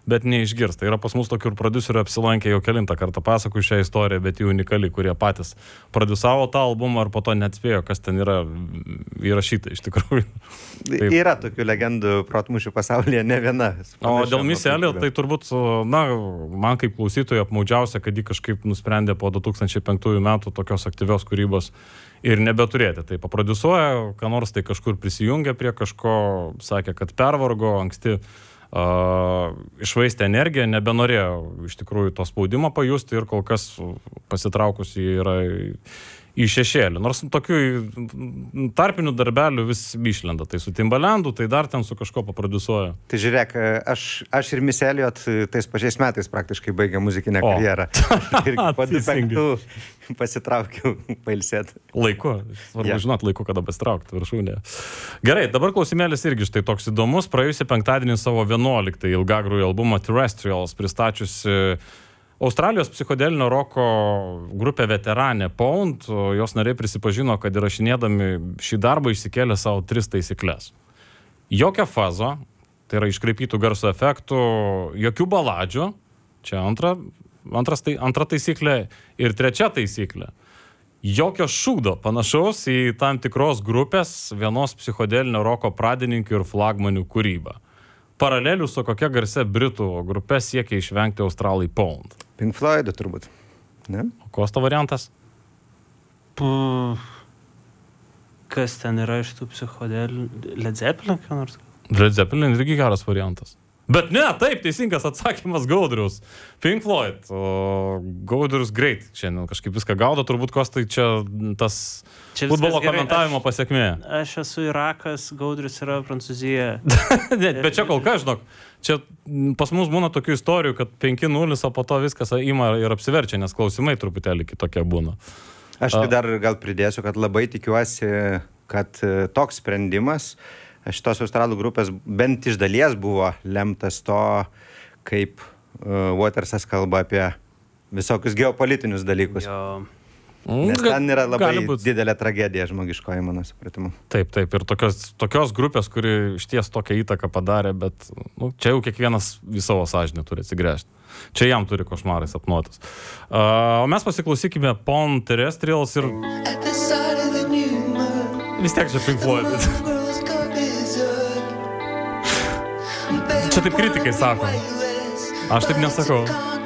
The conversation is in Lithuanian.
bet neišgirs. Tai yra pas mus tokių prodiuserių apsilankė jau kelintą kartą pasakų šią istoriją, bet jų unikali, kurie patys prodiusavo tą albumą ir po to neatspėjo, kas ten yra įrašyta iš tikrųjų. Taip. Yra tokių legendų protmušių pasaulyje, ne viena. O dėl Missy Elliott, tai turbūt, man kaip klausytojui apmaudžiausia, kad ji kažkaip nusprendė po 2005 metų tokios aktyvios kūrybos ir nebeturėti. Tai paprodiusuoja, ką nors tai kažkur prisijungia prie kažko, sakė, kad pervargo, anksti išvaistė energiją, nebenorėjo iš tikrųjų to spaudimo pajusti ir kol kas pasitraukusi yra į šešėlį. Nors tokių tarpinių darbelių vis išlenda. Tai su Timbalandu, tai dar ten su kažko paprodiusuoja. Tai žiūrėk, aš ir Missy Elliott tais pačiais metais praktiškai baigė muzikinę karjerą. Ir po 25 pasitraukiau pailsėti. Laiku. Svarbu žinot laiku, kada pasitraukti viršūnėje. Gerai, dabar klausimėlis irgi štai toks įdomus. Praėjusį penktadienį savo 11 ilgagrųjį albumą Terrestrials pristačiusi Australijos psichodelinio roko grupė veteranė Pound, jos nariai prisipažino, kad įrašinėdami šį darbą išsikėlė savo 3 taisyklės. Jokio fazo, tai yra iškreipytų garso efektų, jokių baladžių, čia antra taisyklė ir trečia taisyklė. Jokio šūdo panašaus į tam tikros grupės vienos psichodelinio roko pradininkių ir flagmanių kūrybą. Paralelių su kokia garsia britų grupė siekia išvengti australai Pound. Pink Floyd turbūt, ne? O kosto variantas? Kas ten yra iš tų psichodelių? Led Zeppelin, ką nors? Led Zeppelin irgi geras variantas. Bet ne, taip, teisingas atsakymas Gaudrius. Pink Floyd. Gaudrius greit. Šiandien kažkaip viską gaudo, turbūt Kostai čia tas futbolo komentavimo pasiekmė. Aš esu Irakas, Gaudrius yra Prancūzija. Bet čia kol kas, žinok, čia pas mus būna tokių istorijų, kad 5-0, o po to viskas ima ir apsiverčia, nes klausimai truputėlį kitokie būna. Aš tai dar gal pridėsiu, kad labai tikiuosi, kad toks sprendimas šitos australų grupės bent iš dalies buvo lemtas to, kaip Watersas kalba apie visokius geopolitinius dalykus. Jo. Nes ten yra labai didelė tragedija žmogiškoji, mano supratimu. Taip, ir tokios grupės, kuri išties tokią įtaką padarė, bet čia jau kiekvienas į savo sąžinę turi atsigręžti. Čia jam turi košmarai sapnuotis. O mes pasiklausykime Pound Terrestrials ir vis tiek čia Pink Floyd. Čia taip kritikai sako. Aš taip nesakau.